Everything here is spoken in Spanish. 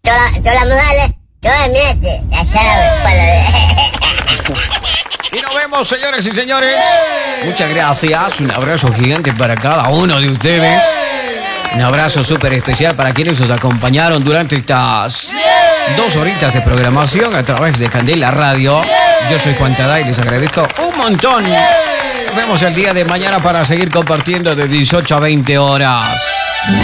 todas las mujeres, todas mirate, ya sabes. Y nos vemos, señores y señores. Muchas gracias. Un abrazo gigante para cada uno de ustedes. Un abrazo súper especial para quienes nos acompañaron durante estas 2 horitas de programación a través de Candela Radio. Yo soy Juan Taday y les agradezco un montón. Nos vemos el día de mañana para seguir compartiendo de 18 a 20 horas.